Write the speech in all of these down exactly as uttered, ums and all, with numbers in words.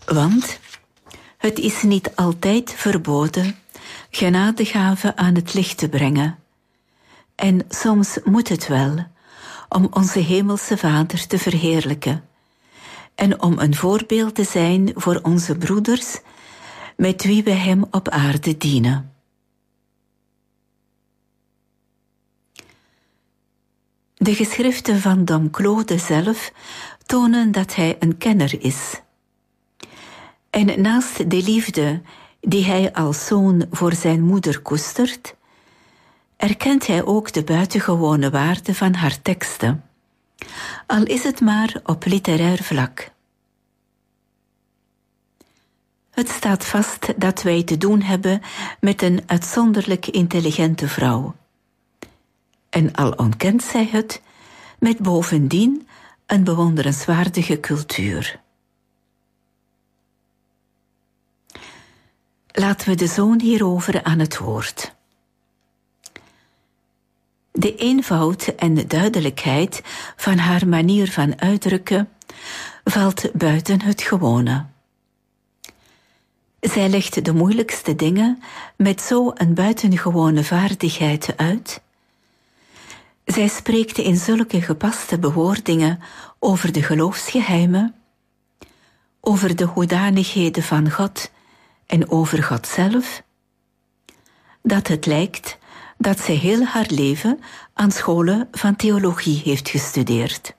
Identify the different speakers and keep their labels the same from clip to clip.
Speaker 1: Want het is niet altijd verboden genadegaven aan het licht te brengen. En soms moet het wel, om onze hemelse Vader te verheerlijken en om een voorbeeld te zijn voor onze broeders met wie we hem op aarde dienen. De geschriften van Dom Claude zelf tonen dat hij een kenner is. En naast de liefde die hij als zoon voor zijn moeder koestert, erkent hij ook de buitengewone waarde van haar teksten, al is het maar op literair vlak. Het staat vast dat wij te doen hebben met een uitzonderlijk intelligente vrouw. En al ontkent zij het, met bovendien een bewonderenswaardige cultuur. Laten we de zoon hierover aan het woord. De eenvoud en duidelijkheid van haar manier van uitdrukken valt buiten het gewone. Zij legt de moeilijkste dingen met zo'n buitengewone vaardigheid uit. Zij spreekt in zulke gepaste bewoordingen over de geloofsgeheimen, over de hoedanigheden van God en over God zelf, dat het lijkt dat zij heel haar leven aan scholen van theologie heeft gestudeerd.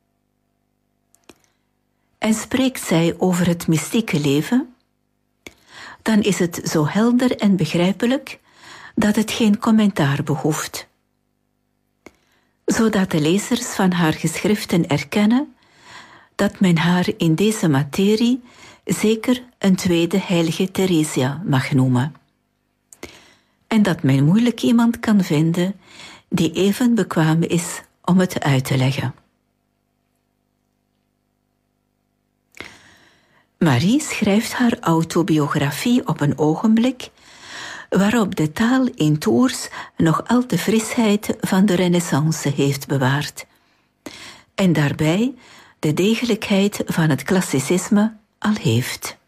Speaker 1: En spreekt zij over het mystieke leven, dan is het zo helder en begrijpelijk dat het geen commentaar behoeft, zodat de lezers van haar geschriften erkennen dat men haar in deze materie zeker een tweede heilige Theresia mag noemen. En dat men moeilijk iemand kan vinden die even bekwaam is om het uit te leggen. Marie schrijft haar autobiografie op een ogenblik waarop de taal in Tours nog al de frisheid van de Renaissance heeft bewaard en daarbij de degelijkheid van het klassicisme al heeft.